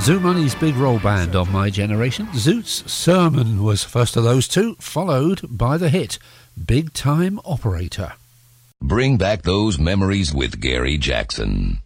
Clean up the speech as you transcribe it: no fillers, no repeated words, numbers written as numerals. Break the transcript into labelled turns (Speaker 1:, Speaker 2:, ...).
Speaker 1: Zoo Money's Big Roll Band on My Generation. Zoot's Sermon was first of those two, followed by the hit Big Time Operator.
Speaker 2: Bring back those memories with Gary Jackson.